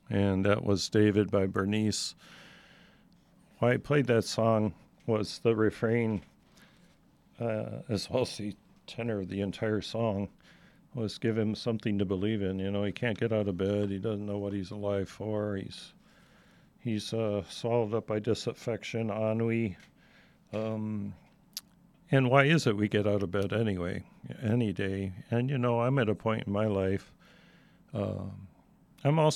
and that was David by Bernice. Why I played that song was the refrain, as well as the tenor of the entire song, was give him something to believe in. You know, he can't get out of bed. He doesn't know what he's alive for. He's swallowed up by disaffection, ennui. Um, and why is it we get out of bed anyway, any day? And, you know, I'm at a point in my life. Um, I'm also